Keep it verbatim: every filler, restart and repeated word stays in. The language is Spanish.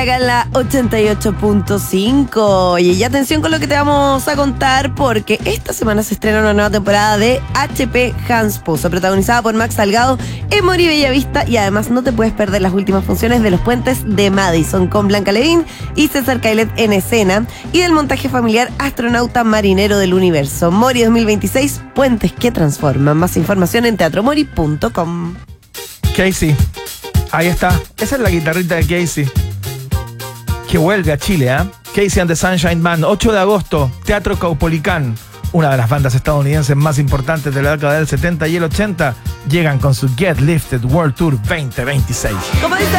Acá en la ochenta y ocho punto cinco. Y atención con lo que te vamos a contar, porque esta semana se estrena una nueva temporada de H P Hansposa, protagonizada por Max Salgado, Emory Bellavista, y además no te puedes perder las últimas funciones de Los Puentes de Madison con Blanca Levin y César Caillet en escena, y del montaje familiar Astronauta Marinero del Universo. Mori dos mil veintiséis, Puentes que transforman. Más información en teatro mori punto com. Casey, ahí está. Esa es la guitarrita de Casey, que vuelve a Chile, ¿eh? Casey and the Sunshine Band, ocho de agosto, Teatro Caupolicán. Una de las bandas estadounidenses más importantes de la década del setenta y el ochenta, llegan con su Get Lifted World Tour veinte veintiséis. Como dice